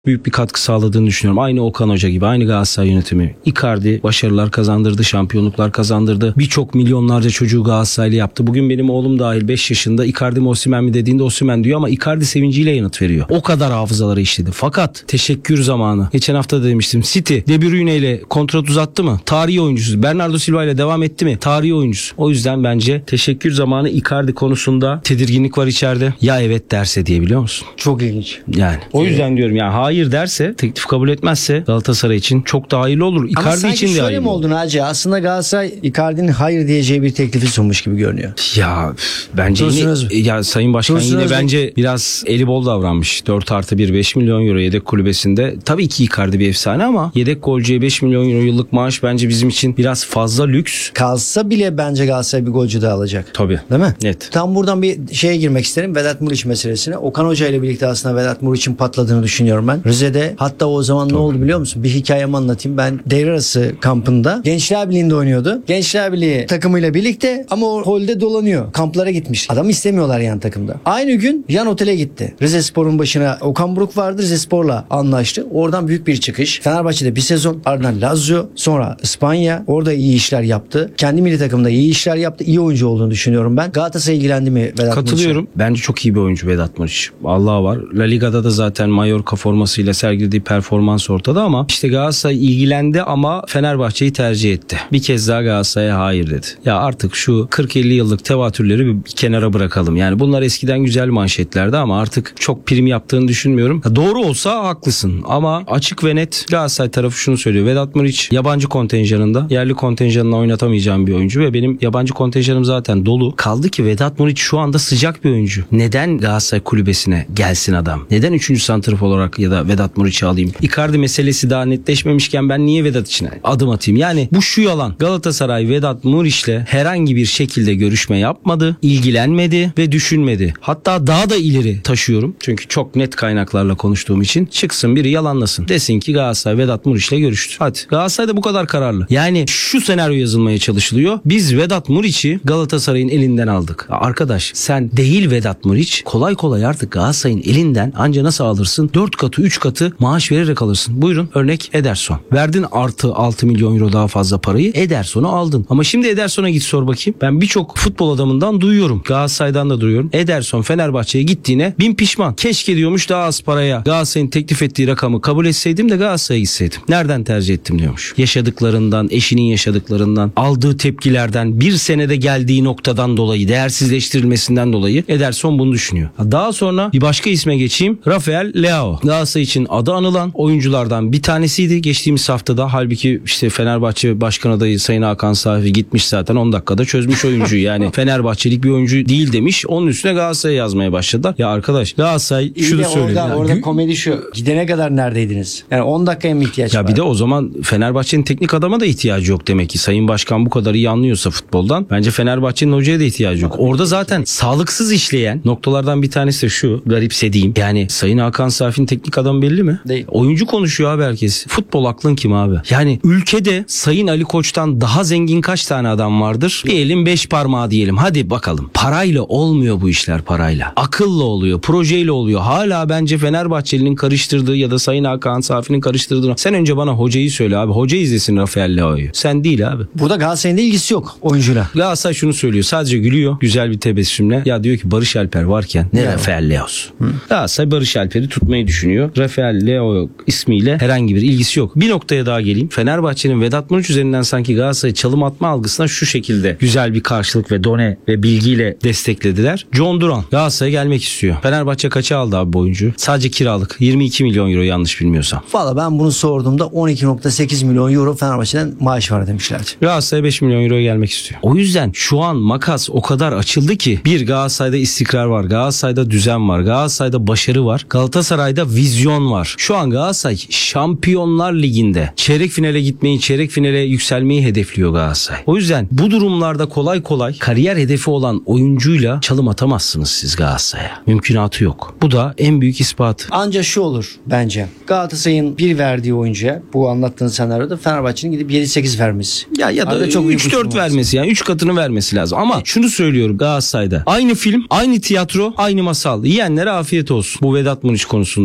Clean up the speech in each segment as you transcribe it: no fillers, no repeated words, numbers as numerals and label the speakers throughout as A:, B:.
A: büyük bir katkı sağladığını düşünüyorum. Aynı Okan Hoca gibi, aynı Galatasaray yönetimi. Icardi başarılar kazandırdı, şampiyonluklar kazandırdı. Birçok milyonlarca çocuğu Galatasaraylı yaptı. Bugün benim oğlum dahil 5 yaşında Icardi mi Osimhen mi dediğinde Osimhen diyor ama Icardi sevinciyle yanıt veriyor. O kadar hafızaları işledi. Fakat teşekkür zamanı. Geçen hafta da demiştim. City De Bruyne ile kontrat uzattı mı? Tarihi oyuncusu. Bernardo Silva ile devam etti mi? Tarihi oyuncusu. O yüzden bence teşekkür zamanı. Icardi konusunda tedirginlik var içeride. Ya evet derse diye, biliyor musun?
B: Çok ilginç.
A: Yani. O yüzden diyorum yani hayır derse, teklif kabul etmezse Galatasaray için çok daha hayırlı olur.
B: Ama
A: Icardi için de
B: şöyle
A: hayırlı
B: mi
A: olur.
B: oldu Naci? Aslında Galatasaray Icardi'nin hayır diyeceği bir teklifi sunmuş gibi görünüyor.
A: Ya bence ya Sayın Başkan yine bence biraz eli bol davranmış. 4+1 5 milyon euro yedek kulübesinde. Tabii ki Icardi bir efsane ama yedek golcüye 5 milyon euro yıllık maaş bence bizim için biraz fazla lüks.
B: Kalsa bile bence Galatasaray bir golcü daha alacak.
A: Tabii.
B: Değil mi?
A: Net.
B: Tam buradan bir şeye girmek isterim. Vedat Muriç meselesine. Okan Hoca ile birlikte aslında Vedat Muriç'in patladığını düşünüyorum ben. Rize'de hatta o zaman ne oldu biliyor musun? Bir hikayemi anlatayım. Ben devre arası kampında Gençler Birliği'nde oynuyordu. Gençler Birliği takımıyla birlikte ama o holde dolanıyor. Kamplara gitmiş. Adamı istemiyorlar yan takımda. Aynı gün yan otele gitti. Rizespor'un başına Okan Buruk vardı. Rizespor'la anlaştı. Oradan büyük bir çıkış. Fenerbahçe'de bir sezon. Ardından Lazio. Sonra İspanya. Orada iyi işler yaptı. Kendi milli takımda iyi işler yaptı. İyi oyuncu olduğunu düşünüyorum ben. Galatasaray ilgilendi mi Vedat Muriç'e?
A: Katılıyorum. Bence çok iyi bir oyuncu Vedat Muriç. Allah var. La Liga'da da zaten Mallorca formasıyla sergilediği performans ortada ama işte Galatasaray ilgilendi ama Fenerbahçe'yi tercih etti. Bir kez daha Galatasaray'a hayır dedi. Ya artık şu 40-50 yıllık tevatürleri bir kenara bırakalım. Yani bunlar eskiden güzel manşetlerdi ama artık çok prim yaptığını düşünmüyorum. Doğru olsa haklısın ama açık ve net Galatasaray tarafı şunu söylüyor. Vedat Muriç yabancı kontenjanında, yerli kontenjanına oynatamayacağım bir oyuncu ve benim yabancı kontenjanım zaten dolu. Kaldı ki Vedat Muriç şu anda sıcak bir oyuncu. Neden Galatasaray kulübesine gelsin adam? Neden 3. santraf olarak ya da Vedat Muriç'i alayım? Icardi meselesi daha netleşmemişken ben niye Vedat için adım atayım? Yani bu şu yalan. Galatasaray Vedat Muriç'le herhangi bir şekilde görüşme yapmadı, ilgilenmedi ve düşünmedi. Hatta daha da ileri taşıyorum. Çünkü çok net kaynaklarla konuştuğum için çıksın biri yalanlasın. Desin ki Galatasaray Vedat Muriç'le görüştü. Hadi. Galatasaray da bu kadar kararlı. Yani şu senaryo yazılmaya çalışılıyor. Biz Vedat Muriç'i Galatasaray'ın elinden aldık. Arkadaş sen değil Vedat Muriç, kolay kolay artık Galatasaray'ın elinden anca nasıl alırsın? 4 katı 3 katı maaş vererek alırsın. Buyurun örnek Ederson. Verdin artı 6 milyon euro daha fazla parayı. Ederson'u aldın. Ama şimdi Ederson'a git sor bakayım. Ben birçok futbol adamından duyuyorum. Galatasaray'dan da duyuyorum. Ederson Fenerbahçe'ye gittiğine bin pişman. Keşke diyormuş daha az paraya Galatasaray'ın teklif ettiği rakamı kabul etseydim de Galatasaray'a gitseydim. Nereden tercih ettim diyormuş. Yaşadıklarından, eşinin yaşadıklarından, aldığı tepkilerden, bir senede geldiği noktadan dolayı, değersizleştirilmesinden dolayı Ederson bunu düşünüyor. Daha sonra bir başka isme geçeyim. Rafael Leao. Galatasaray için adı anılan oyunculardan bir tanesiydi geçtiğimiz haftada. Halbuki işte Fenerbahçe Başkan adayı Sayın Hakan Safi gitmiş zaten 10 dakikada çözmüş oyuncuyu. Yani Fenerbahçelik bir oyuncu değil demiş. Onun üstüne Galatasaray'a yazmaya başladılar. Ya arkadaş Galatasaray şunu söylüyor.
B: Orada komedi şu. Gidene kadar neredeydiniz? Yani 10 dakikaya mı ihtiyaç var?
A: Ya bir de o zaman Fenerbahçe'nin teknik adama da ihtiyacı yok demek ki. Sayın Başkan bu kadar iyi anlıyorsa futboldan bence Fenerbahçe'nin hocaya da ihtiyacı yok. Orada zaten sağlıksız işleyen noktalardan bir tanesi de şu, garipsediğim. Yani Sayın Hakan Safi'nin teknik adamı belli mi?
B: Değil.
A: Oyuncu konuşuyor abi herkes. Futbol aklın kim abi? Yani ülkede Sayın Ali Koç'tan daha zengin kaç tane adam vardır? Bir elin 5 parmağı diyelim. Hadi bakalım. Parayla olmuyor bu işler, parayla. Akılla oluyor, projeyle oluyor. Hala bence Fenerbahçeli'nin karıştırdığı ya da Sayın Hakan Safi'nin karıştırdığı. Sen önce bana hocayı söyle abi. Hoca izlesin Rafael Leao'yu. Sen değil abi.
B: Burada Galatasaray'ın da ilgisi yok oyuncuyla.
A: Galatasaray şunu söylüyor. Sadece gülüyor. Güzel bir tebessümle. Ya diyor ki Barış Alper varken ne Rafael Leao'su? Galatasaray Barış Alper'i tutmayı düşünüyor. Rafael Leao ismiyle herhangi bir ilgisi yok. Bir noktaya daha geleyim. Fenerbahçe'nin Vedat Muriç üzerinden sanki Galatasaray çalım atma algısına şu şekilde güzel bir karşılık ve done ve bilgiyle desteklediler. John Duran Galatasaray'a gelmek istiyor. Fenerbahçe kaça aldı abi bu oyuncuyu? Sadece kiralık. 22 milyon euro yanlış bilmiyorsam.
B: Valla ben bunu sorduğumda 12.8 milyon euro Fenerbahçe'den maaş var demişlerdi.
A: Galatasaray 5 milyon euroya gelmek istiyor. O yüzden şu an makas o kadar açıldı ki bir Galatasaray'da istikrar var. Galatasaray'da düzen var. Galatasaray'da başarı var. Galatasaray'da vizyon var. Şu an Galatasaray Şampiyonlar Ligi'nde çeyrek finale gitmeyi, çeyrek finale yükselmeyi hedefliyor Galatasaray. O yüzden bu durumlarda kolay kolay kariyer hedefi olan oyuncuyla çalım atamazsınız siz Galatasaray'a. Mümkünatı yok. Bu da en büyük ispatı.
B: Ancak şu olur bence. Galatasaray'ın bir verdiği oyuncuya bu anlattığın senaryoda Fenerbahçe'nin gidip 7-8 vermesi.
A: Ya da 3-4 vermesi yani 3 katını vermesi lazım. Ama şunu söylüyorum Galatasaray'da. Aynı film, aynı tiyatro, aynı masal. Yiyenlere afiyet olsun. Bu Vedat Muriç konusunda. Yani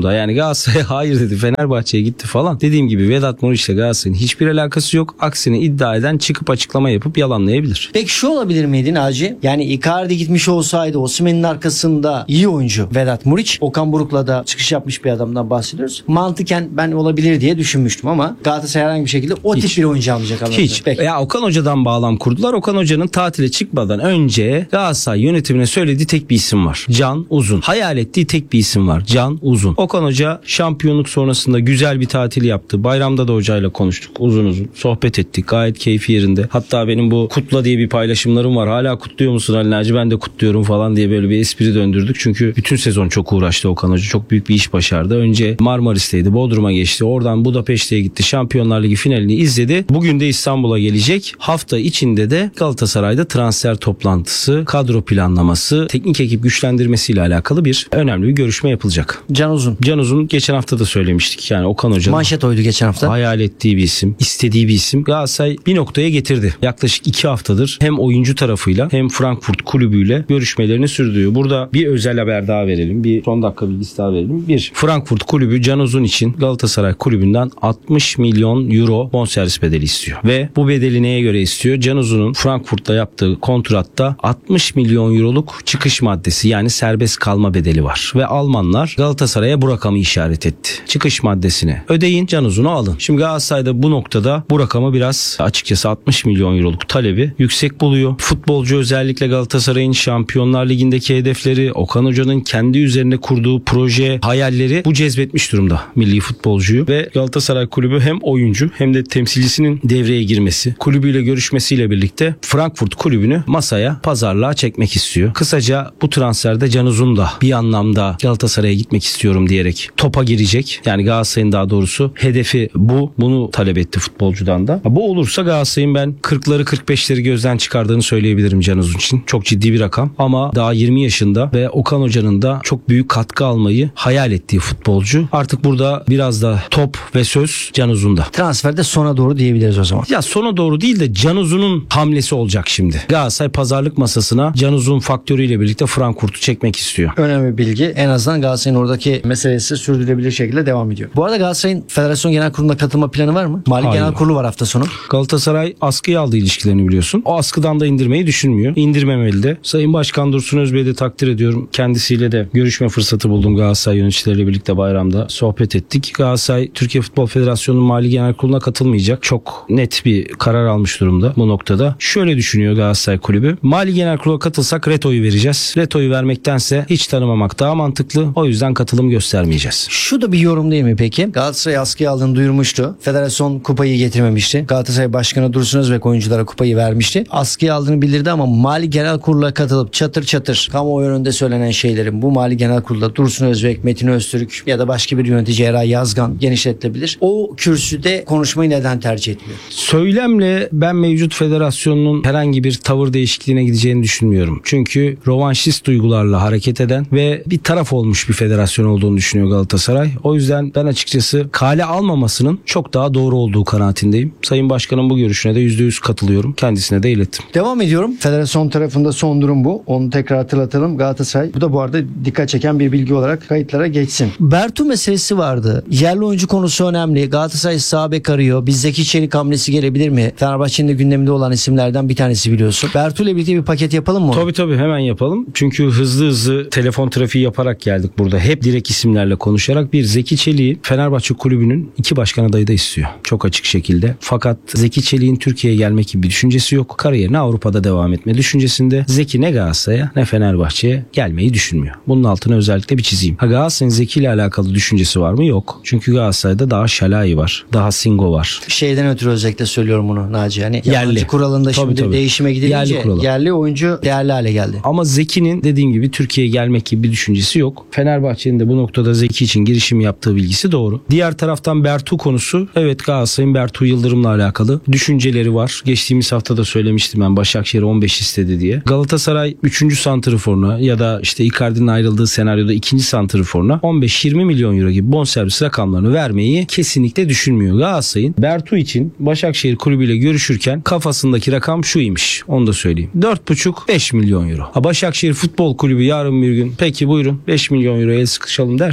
A: Galatasaray'a hayır dedi. Fenerbahçe'ye gitti falan. Dediğim gibi Vedat Muriç'le Galatasaray'ın hiçbir alakası yok. Aksine iddia eden çıkıp açıklama yapıp yalanlayabilir.
B: Peki şu olabilir miydi Naci? Yani Icardi gitmiş olsaydı Osimhen'in arkasında iyi oyuncu Vedat Muriç, Okan Buruk'la da çıkış yapmış bir adamdan bahsediyoruz. Mantıken ben olabilir diye düşünmüştüm ama Galatasaray herhangi bir şekilde o tip bir oyuncu almayacak anlamında.
A: Hiç.
B: Peki.
A: Ya Okan Hoca'dan bağlam kurdular. Okan Hoca'nın tatile çıkmadan önce Galatasaray yönetimine söylediği tek bir isim var. Can Uzun. Hayal ettiği tek bir isim var. Can Uzun. Okan Hoca şampiyonluk sonrasında güzel bir tatil yaptı. Bayramda da hocayla konuştuk. Uzun uzun sohbet ettik. Gayet keyfi yerinde. Hatta benim bu kutla diye bir paylaşımlarım var. Hala kutluyor musun Ali Naci? Ben de kutluyorum falan diye böyle bir espri döndürdük. Çünkü bütün sezon çok uğraştı Okan Hoca. Çok büyük bir iş başardı. Önce Marmaris'teydi. Bodrum'a geçti. Oradan Budapeşte'ye gitti. Şampiyonlar Ligi finalini izledi. Bugün de İstanbul'a gelecek. Hafta içinde de Galatasaray'da transfer toplantısı, kadro planlaması, teknik ekip güçlendirmesiyle alakalı bir önemli bir görüşme yapılacak.
B: Can Uzun.
A: Can Uzun geçen hafta da söylemiştik. Yani Okan Hoca'nın
B: Manşet oydu geçen hafta.
A: hayal ettiği bir isim, istediği bir isim. Galatasaray bir noktaya getirdi. Yaklaşık 2 haftadır hem oyuncu tarafıyla hem Frankfurt kulübüyle görüşmelerini sürdürüyor. Burada bir özel haber daha verelim. Bir son dakika bilgisi daha verelim. Bir, Frankfurt kulübü Can Uzun için Galatasaray kulübünden 60 milyon euro bonservis bedeli istiyor. Ve bu bedeli neye göre istiyor? Can Uzun'un Frankfurt'ta yaptığı kontratta 60 milyon euroluk çıkış maddesi, yani serbest kalma bedeli var. Ve Almanlar Galatasaray'a bu rakamı işaret etti. Çıkış maddesini ödeyin, Can Uzun'u alın. Şimdi Galatasaray'da bu noktada bu rakamı biraz açıkçası 60 milyon euroluk talebi yüksek buluyor. Futbolcu özellikle Galatasaray'ın Şampiyonlar Ligi'ndeki hedefleri, Okan Hoca'nın kendi üzerine kurduğu proje, hayalleri bu cezbetmiş durumda milli futbolcuyu ve Galatasaray kulübü hem oyuncu hem de temsilcisinin devreye girmesi, kulübüyle görüşmesiyle birlikte Frankfurt kulübünü masaya, pazarlığa çekmek istiyor. Kısaca bu transferde Can Uzun da bir anlamda Galatasaray'a gitmek istiyorum diyerek topa girecek. Yani Galatasaray'ın daha doğrusu hedefi bu. Bunu talep etti futbolcudan da. Bu olursa Galatasaray'ın ben 40'ları 45'leri gözden çıkardığını söyleyebilirim Can Uzun için. Çok ciddi bir rakam ama daha 20 yaşında ve Okan Hoca'nın da çok büyük katkı almayı hayal ettiği futbolcu. Artık burada biraz da top ve söz Can Uzun'da.
B: Transferde sona doğru diyebiliriz o zaman.
A: Ya sona doğru değil de Can Uzun'un hamlesi olacak şimdi. Galatasaray pazarlık masasına Can Uzun faktörüyle birlikte Frankfurt'u çekmek istiyor.
B: Önemli bilgi. En azından Galatasaray'ın oradaki meselesi sürdürülebilir şekilde devam ediyor. Bu arada Galatasaray'ın Federasyon Genel Kurulu'na katılma planı var mı? Mali
A: Hayır.
B: Genel Kurulu var hafta sonu.
A: Galatasaray askıya aldığı ilişkilerini biliyorsun. O askıdan da indirmeyi düşünmüyor. İndirmemeli de. Sayın Başkan Dursun Özbey'i de takdir ediyorum. Kendisiyle de görüşme fırsatı buldum Galatasaray yöneticileriyle birlikte bayramda. Sohbet ettik. Galatasaray Türkiye Futbol Federasyonu'nun Mali Genel Kurulu'na katılmayacak. Çok net bir karar almış durumda bu noktada. Şöyle düşünüyor Galatasaray Kulübü. Mali Genel Kurulu'na katılsak Reto'yu vereceğiz. Reto'yu vermektense hiç tanımamak daha mantıklı. O yüzden katılım göstermeyeceğiz.
B: Şu da bir yorum değil mi peki? Galatasaray askıya aldığını duyurmuştu. Federasyon kupayı getirmemişti. Galatasaray Başkanı Dursun Özbek oyunculara kupayı vermişti. Askıya aldığını bildirdi ama Mali Genel Kurulu'na katılıp çatır çatır kamuoyu önünde söylenen şeylerin bu Mali Genel Kurulu'da Dursun Özbek, Metin Öztürk ya da başka bir yönetici Eray Yazgan genişletilebilir. O kürsüde konuşmayı neden tercih etmiyor?
A: Söylemle ben mevcut federasyonun herhangi bir tavır değişikliğine gideceğini düşünmüyorum. Çünkü rovanşist duygularla hareket eden ve bir taraf olmuş bir federasyon olduğunu düşünüyor Galatasaray. O yüzden ben açıkçası kale almamasının çok daha doğru olduğu kanaatindeyim. Sayın Başkan'ın bu görüşüne de %100 katılıyorum. Kendisine de ilettim.
B: Devam ediyorum. Federasyon tarafında son durum bu. Onu tekrar hatırlatalım. Galatasaray, bu da bu arada dikkat çeken bir bilgi olarak kayıtlara geçsin. Bertu meselesi vardı. Yerli oyuncu konusu önemli. Galatasaray sağ bek arıyor. Bir Zeki Çelik hamlesi gelebilir mi? Fenerbahçe'nin de gündeminde olan isimlerden bir tanesi biliyorsun. Bertu ile birlikte bir paket yapalım mı?
A: Tabii hemen yapalım. Çünkü hızlı telefon trafiği yaparak geldik burada. Hep direkt isimlerle konuşarak bir Zeki Çelik'i Fenerbahçe kulübünün 2 başkan adayı da istiyor. Çok açık şekilde. Fakat Zeki Çelik'in Türkiye'ye gelmek gibi bir düşüncesi yok. Kariyerine Avrupa'da devam etme düşüncesinde. Zeki ne Galatasaray'a ne Fenerbahçe'ye gelmeyi düşünmüyor. Bunun altını özellikle bir çizeyim. Galatasaray'ın Zeki ile alakalı düşüncesi var mı? Yok. Çünkü Galatasaray'da daha Şalai var. Daha Singo var.
B: Şeyden ötürü özellikle söylüyorum bunu Naci. Yani
A: Yerli.
B: yabancı kuralında şimdi
A: Tabii.
B: değişime gidilince yerli oyuncu değerli hale geldi.
A: Ama Zeki'nin dediğim gibi Türkiye'ye gelmek gibi bir düşüncesi yok. Fenerbahçe'nin de bu noktada Zeki için girişim yaptığı bilgisi doğru. Diğer taraftan Bertu konusu, evet Galatasaray'ın Bertu Yıldırım'la alakalı düşünceleri var. Geçtiğimiz hafta da söylemiştim ben, Başakşehir 15 istedi diye. Galatasaray 3. santrforuna ya da işte Icardi'nin ayrıldığı senaryoda 2. santrforuna 15-20 milyon euro gibi bonservis rakamlarını vermeyi kesinlikle düşünmüyor. Galatasaray'ın Bertu için Başakşehir kulübüyle görüşürken kafasındaki rakam şuymuş. Onu da söyleyeyim. 4,5-5 milyon euro. Başakşehir Futbol Kulübü yarın bir gün peki buyurun 5 milyon euroya el sıkışalım derse Galatasaray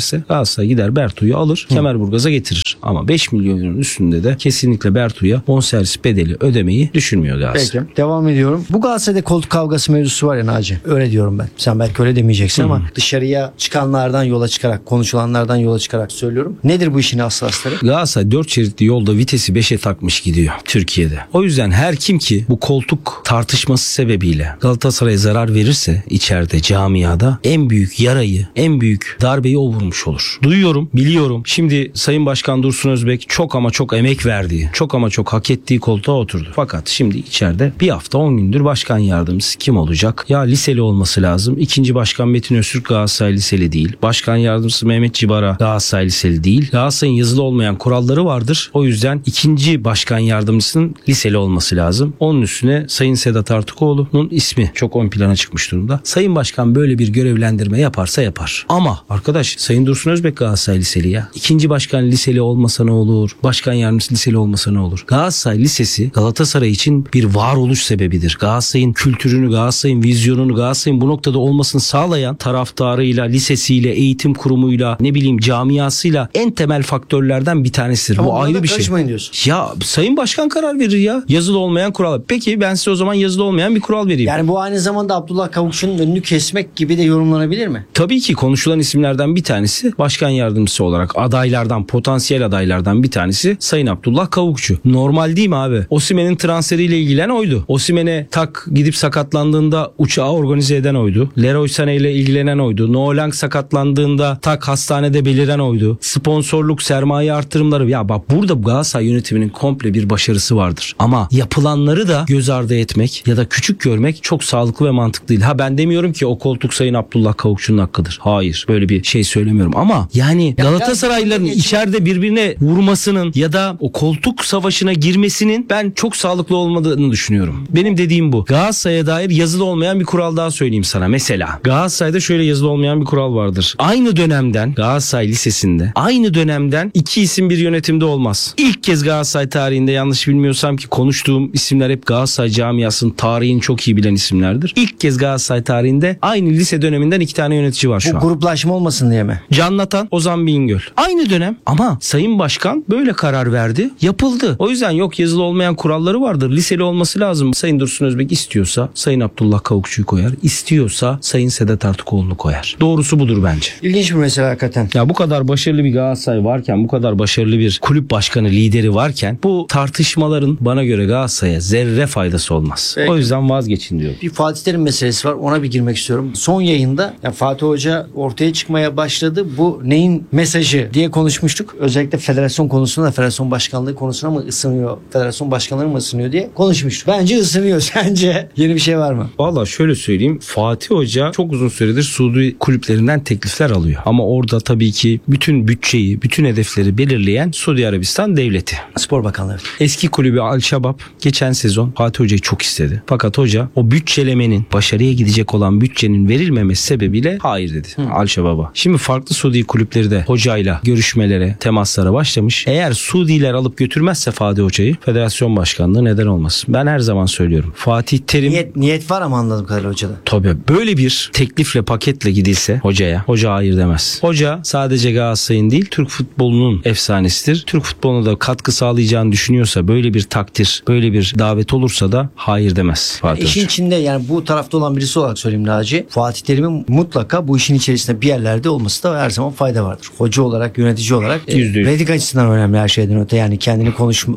A: Galatasaray gider Bertu'yu alır, Kemerburgaz'a getirir. Ama 5 milyon euronun üstünde de kesinlikle Bertu'ya bonservis bedeli ödemeyi düşünmüyor Galatasaray.
B: Peki. Devam ediyorum. Bu Galatasaray'da koltuk kavgası mevzusu var ya Naci. Öyle diyorum ben. Sen belki öyle demeyeceksin ama dışarıya çıkanlardan yola çıkarak, konuşulanlardan yola çıkarak söylüyorum. Nedir bu işin aslı astarı?
A: Galatasaray 4 şeritli yolda vitesi 5'e takmış gidiyor Türkiye'de. O yüzden her kim ki bu koltuk tartışması sebebiyle Galatasaray'a zarar verirse içeride, camiada en büyük yarayı, en büyük darbeyi o vurmuş olur. Duyuyorum, biliyorum. Şimdi Sayın Başkan Dursun Özbek çok ama çok emek verdiği, çok ama çok hak ettiği koltuğa oturdu. Fakat şimdi içeride bir hafta 10 gündür başkan yardımcısı kim olacak? Ya liseli olması lazım. İkinci başkan Metin Öztürk Galatasaray liseli değil. Başkan yardımcısı Mehmet Cibara Galatasaray liseli değil. Galatasaray'ın yazılı olmayan kuralları vardır. O yüzden ikinci başkan yardımcısının liseli olması lazım. Onun üstüne Sayın Sedat Artıkoğlu'nun ismi çok ön plana çıkmış durumda. Sayın Başkan böyle bir görevlendirme yaparsa yapar. Ama arkadaş Sayın Dursun Özbek Galatasaray liseli ya. İkinci başkan liseli olmasa ne olur? Başkan yardımcısı liseli olmasa ne olur? Galatasaray Lisesi Galatasaray için bir varoluş sebebidir. Galatasaray'ın kültürünü, Galatasaray'ın vizyonunu, Galatasaray'ın bu noktada olmasını sağlayan taraftarıyla, lisesiyle, eğitim kurumuyla, ne bileyim camiasıyla en temel faktörlerden bir tanesidir.
B: Ama
A: bu ayrı bir şey.
B: karışmayın diyorsun.
A: Ya Sayın Başkan karar verir ya. Yazılı olmayan kural. Peki ben size o zaman yazılı olmayan bir kural vereyim.
B: Yani bu aynı zamanda Abdullah Kavukçu'nun önünü kesmek gibi de yorumlanabilir mi?
A: Tabii ki konuşulan isimlerden bir tanesi başkan yardımcısı olarak adaylardan, potansiyel adaylardan bir tanesi Sayın Abdullah Kavukçu. Normal değil mi abi? Osimhen'in transferiyle ilgilen oydu. Osimhen'e gidip sakatlandığında uçağı organize eden oydu. Leroy Sané ile ilgilenen oydu. Noah Lang sakatlandığında hastanede beliren oydu. Sponsorluk, sermaye artırımları. Ya bak burada Galatasaray yönetiminin komple bir başarısı vardır. Ama yapılanları da göz ardı etmek ya da küçük görmek çok sağlıklı ve mantıklı değil. Ben demiyorum ki o koltuk Sayın Abdullah Kavukçu'nun hakkıdır. Hayır. Böyle bir şey söylemiyorum. Ama yani Galatasaraylıların içeride birbirine vurmasının ya da o koltuk savaşına girmesinin ben çok sağlıklı olmadığını düşünüyorum. Benim dediğim bu. Galatasaray'a dair yazılı olmayan bir kural daha söyleyeyim sana. Mesela Galatasaray'da şöyle yazılı olmayan bir kural vardır. Aynı dönemden Galatasaray Lisesi'nde aynı dönemden iki isim bir yönetimde olmaz. İlk kez Galatasaray tarihinde yanlış bilmiyorsam ki konuştuğum isimler hep Galatasaray camiasının tarihini çok iyi bilen isimlerdir. İlk kez Galatasaray tarihinde aynı lise döneminden iki tane yönetici var şu
B: Bu
A: an.
B: gruplaşma olmasın diye mi?
A: Can Natan, Ozan Bingöl. Aynı dönem ama Sayın Başkan böyle karar verdi. Yapıldı. O yüzden yok yazılı olmayan kuralları vardır. Liseli olması lazım. Sayın Dursun Özbek istiyorsa Sayın Abdullah Kavukçu'yu koyar. İstiyorsa Sayın Sedat Artıkoğlu'nu koyar. Doğrusu budur bence.
B: İlginç bir mesele hakikaten.
A: Ya bu kadar başarılı bir Galatasaray varken, bu kadar başarılı bir kulüp başkanı, lideri varken bu tartışmaların bana göre Galatasaray'a zerre faydası olmaz.
B: Peki.
A: O yüzden vazgeçin diyorum.
B: Bir Fatih Terim meselesi var. Ona bir girmek istiyorum. Son yayında Fatih Hoca ortaya çıkmaya başladı. Bu neyin mesajı diye konuşmuştuk. Özellikle federasyon konusunda, federasyon başkanlığı konusuna mı ısınıyor, federasyon başkanları mı ısınıyor diye konuşmuştuk. Bence ısınıyor. Sence yeni bir şey var mı?
A: Valla şöyle söyleyeyim. Fatih Hoca çok uzun süredir Suudi kulüplerinden teklifler alıyor. Ama orada tabii ki bütün bütçeyi, bütün hedefleri belirleyen Suudi Arabistan devleti.
B: Spor Bakanlığı.
A: Eski kulübü Al-Şabab geçen sezon Fatih Hoca'yı çok istedi. Fakat hoca o bütçelemenin, başarıya gidecek olan bütçenin verilmemesi sebebiyle hayır dedi Al-Şabab'a. Şimdi farklı Suudi kulüpleri de hocayla görüşmelere, temaslara başlamış. Eğer Suudiler alıp götürmezse Fatih Hoca'yı federasyon başkanlığı neden olmasın? Ben her zaman söylüyorum. Fatih Terim
B: Niyet var ama anladığım kadarıyla hocada.
A: tabii böyle bir teklifle, paketle gidilse hocaya, hoca hayır demez. Hoca sadece Galatasaray'ın değil, Türk futbolunun efsanesidir. Türk futboluna da katkı sağlayacağını düşünüyorsa, böyle bir takdir, böyle bir davet olursa da hayır demez Fatih
B: İşin
A: Hoca.
B: içinde yani bu tarafta olan birisi olarak söyleyeyim Naci. Fatih Terim'in mutlaka bu işin içerisinde bir yerlerde olması da her zaman fayda vardır. Hoca olarak, yönetici olarak
A: %100.
B: reyting açısından önemli her şeyden öte. Yani kendini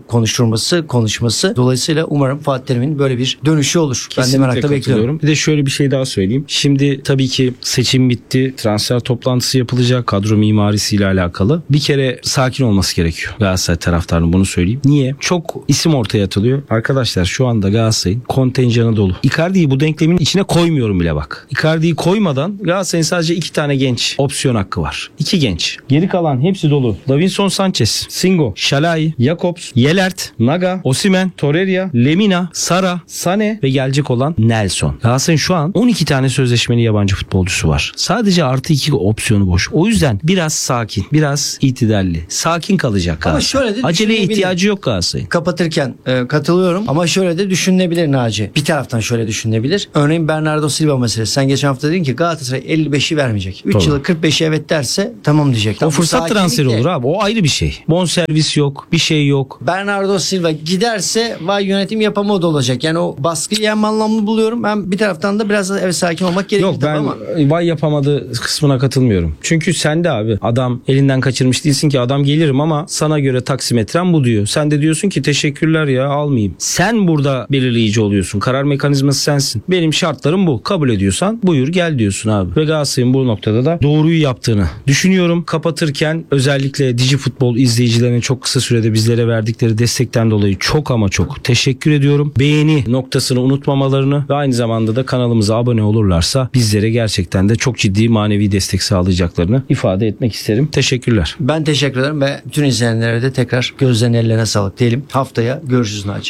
B: konuşması. Dolayısıyla umarım Fatih Terim'in böyle bir dönüşü olur. Ben de
A: Kesinlikle
B: merakla bekliyorum.
A: katılıyorum. Bir de şöyle bir şey daha söyleyeyim. Şimdi tabii ki seçim bitti. Transfer toplantısı yapılacak. Kadro mimarisiyle alakalı. Bir kere sakin olması gerekiyor. Galatasaray taraftarının bunu söyleyeyim. Niye? Çok isim ortaya atılıyor. Arkadaşlar şu anda Galatasaray'ın kontenjanı dolu. Icardi'yi bu denklemin içine koymuyorum bile bak. Icardi'yi koymadan Galatasaray'ın sadece 2 tane genç opsiyon hakkı var. 2 genç. Geri kalan hepsi dolu. Davinson Sanchez, Singo, Şalai, Jakobs, Yelert, Naga, Osimhen, Torreira, Lemina, Sara, Sané ve gelecek olan Nelson. Galatasaray'ın şu an 12 tane sözleşmeli yabancı futbolcusu var. Sadece artı 2 opsiyonu boş. O yüzden biraz sakin, biraz itidalli. Sakin kalacak Galatasaray.
B: şöyle de
A: Aceleye
B: düşünebilir.
A: ihtiyacı yok Galatasaray'ın.
B: Kapatırken katılıyorum ama şöyle de düşünülebilir Naci. Bir taraftan şöyle düşünülebilir. Örneğin Bernardo Silva meselesi. Sen geçen hafta dedin ki Galatasaray 55'i vermeyecek. 3
A: Tabii.
B: yılı 45'i evet derse giderse tamam diyecekler.
A: O fırsat
B: Bu
A: transferi
B: sakinlikle
A: olur abi. O ayrı bir şey. Bonservis yok, bir şey yok.
B: Bernardo Silva giderse vay yönetim yapamadı olacak. Yani o baskıyı hem anlamlı buluyorum. Hem bir taraftan da biraz da sakin olmak gerekiyor.
A: Yok, ben
B: ama
A: vay yapamadı kısmına katılmıyorum. Çünkü sen de abi adam elinden kaçırmış değilsin ki, adam gelirim ama sana göre taksimetren bu diyor. Sen de diyorsun ki teşekkürler ya, almayayım. Sen burada belirleyici oluyorsun. Karar mekanizması sensin. Benim şartlarım bu. Kabul ediyorsan buyur gel diyorsun abi. Ve Galatasaray'ın bu noktada da doğruyu yaptığını düşünüyorum. Kapatırken özellikle Dijifutbol izleyicilerinin çok kısa sürede bizlere verdikleri destekten dolayı çok ama çok teşekkür ediyorum. Beğeni noktasını unutmamalarını ve aynı zamanda da kanalımıza abone olurlarsa bizlere gerçekten de çok ciddi manevi destek sağlayacaklarını ifade etmek isterim. Teşekkürler.
B: ben teşekkür ederim ve bütün izleyenlere de tekrar gözlerine ellerine sağlık diyelim. Haftaya görüşürüz Naci.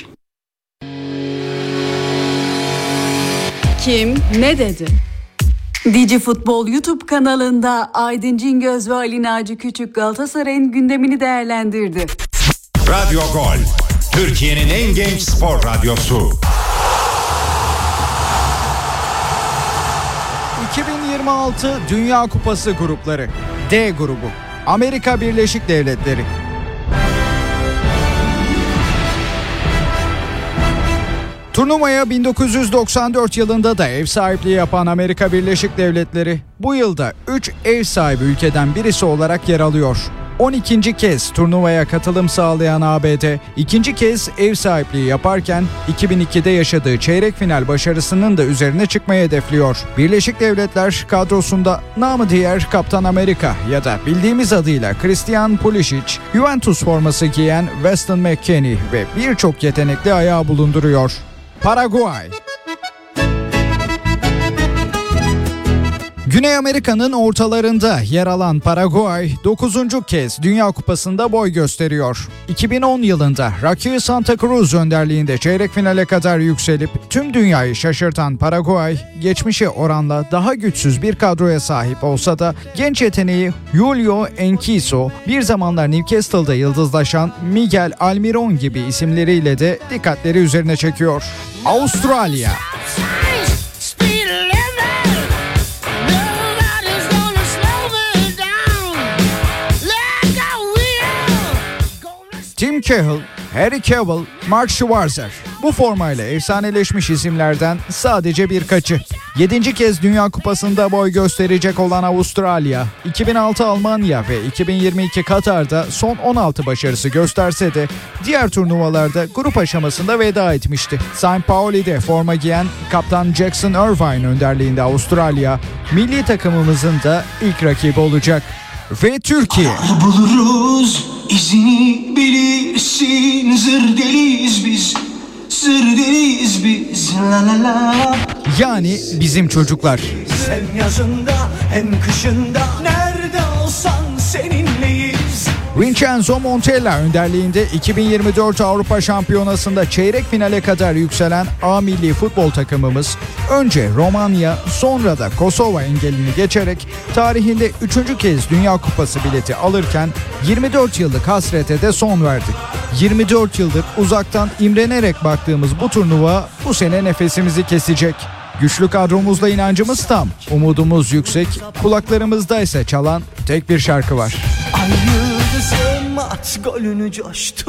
C: Kim ne dedi? Dijifutbol YouTube kanalında Aydın Cingöz ve Ali Naci Küçük Galatasaray'ın gündemini değerlendirdi.
D: Radyo Gol, Türkiye'nin en genç spor radyosu.
E: 2026 Dünya Kupası grupları. D grubu. Amerika Birleşik Devletleri. Turnuvaya 1994 yılında da ev sahipliği yapan Amerika Birleşik Devletleri bu yılda 3 ev sahibi ülkeden birisi olarak yer alıyor. 12. kez turnuvaya katılım sağlayan ABD, ikinci kez ev sahipliği yaparken 2002'de yaşadığı çeyrek final başarısının da üzerine çıkmayı hedefliyor. Birleşik Devletler kadrosunda namı diğer Kaptan Amerika ya da bildiğimiz adıyla Christian Pulisic, Juventus forması giyen Weston McKennie ve birçok yetenekli ayağı bulunduruyor. Paraguay. Güney Amerika'nın ortalarında yer alan Paraguay 9. kez Dünya Kupası'nda boy gösteriyor. 2010 yılında Rocky Santa Cruz önderliğinde çeyrek finale kadar yükselip tüm dünyayı şaşırtan Paraguay, geçmişe oranla daha güçsüz bir kadroya sahip olsa da genç yeteneği Julio Enciso, bir zamanlar Newcastle'da yıldızlaşan Miguel Almiron gibi isimleriyle de dikkatleri üzerine çekiyor. Avustralya. Tim Cahill, Harry Cavill, Mark Schwarzer. Bu formayla efsaneleşmiş isimlerden sadece birkaçı. 7. kez Dünya Kupası'nda boy gösterecek olan Avustralya, 2006 Almanya ve 2022 Katar'da son 16 başarısı gösterse de diğer turnuvalarda grup aşamasında veda etmişti. St. Pauli'de forma giyen kaptan Jackson Irvine önderliğinde Avustralya, milli takımımızın da ilk rakibi olacak. Ve Türkiye.
F: Buluruz izini bilirsin, zır deliyiz biz, zır deliyiz biz, la la la.
E: Yani bizim çocuklar.
F: Hem yazında hem kışında, nerede olsan seninleyiz.
E: Vincenzo Montella önderliğinde 2024 Avrupa Şampiyonası'nda çeyrek finale kadar yükselen A milli futbol takımımız önce Romanya, sonra da Kosova engelini geçerek tarihinde 3. kez Dünya Kupası bileti alırken 24 yıllık hasrete de son verdi. 24 yıldır uzaktan imrenerek baktığımız bu turnuva bu sene nefesimizi kesecek. Güçlü kadromuzla inancımız tam, umudumuz yüksek, kulaklarımızda ise çalan tek bir şarkı var.
F: Ay yıldızım at golünü coştur.